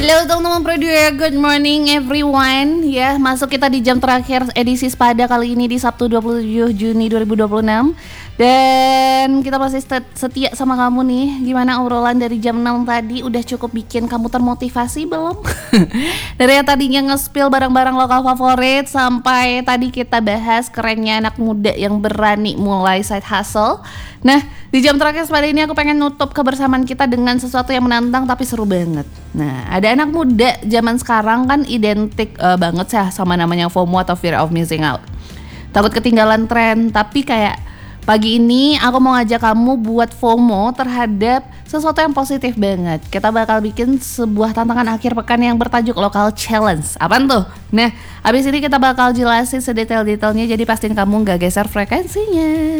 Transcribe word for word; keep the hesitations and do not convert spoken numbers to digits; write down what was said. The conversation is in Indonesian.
Halo teman-teman Producer, good morning everyone. Ya, masuk kita di jam terakhir edisi Spada kali ini di Sabtu dua puluh tujuh Juni dua ribu dua puluh enam. Dan kita masih setia sama kamu nih. Gimana obrolan dari jam enam tadi? Udah cukup bikin kamu termotivasi belum? Dari yang tadinya nge-spill barang-barang lokal favorit, sampai tadi kita bahas kerennya anak muda yang berani mulai side hustle. Nah, di jam terakhir Spada ini aku pengen nutup kebersamaan kita dengan sesuatu yang menantang tapi seru banget. Nah, ada anak muda zaman sekarang kan identik uh, banget sih sama namanya FOMO atau fear of missing out. Takut ketinggalan tren, tapi kayak pagi ini aku mau ngajak kamu buat FOMO terhadap sesuatu yang positif banget. Kita bakal bikin sebuah tantangan akhir pekan yang bertajuk Local Challenge. Apaan tuh? Nah, abis ini kita bakal jelasin sedetail-detailnya, jadi pastiin kamu gak geser frekuensinya.